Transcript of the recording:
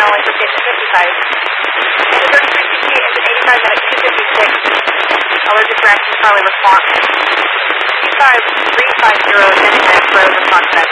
only for patient 55. And the frequency is at 85 minutes, 256. Allergic reaction, Charlie response. 25350, attending minutes, road response.